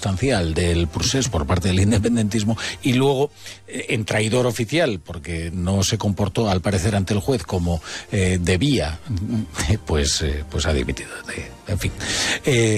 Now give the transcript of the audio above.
sustancial del procés por parte del independentismo, y luego en traidor oficial, porque no se comportó al parecer ante el juez como debía, pues ha dimitido. En fin.